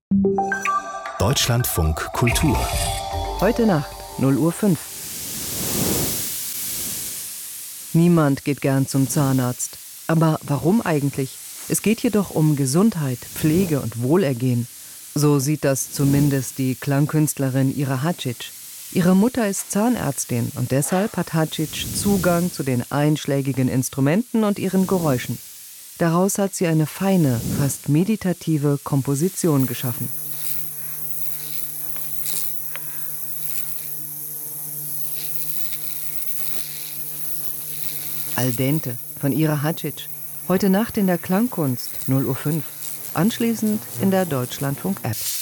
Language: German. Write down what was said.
Deutschlandfunk Kultur. Heute Nacht, 0:05 Uhr. Niemand geht gern zum Zahnarzt. Aber warum eigentlich? Es geht hier doch um Gesundheit, Pflege und Wohlergehen. So sieht das zumindest die Klangkünstlerin Ira Hacic. Ihre Mutter ist Zahnärztin und deshalb hat Hacic Zugang zu den einschlägigen Instrumenten und ihren Geräuschen. Daraus hat sie eine feine, fast meditative Komposition geschaffen. Al dente von Ira Hacic. Heute Nacht in der Klangkunst, 0:05 Uhr. Anschließend in der Deutschlandfunk-App.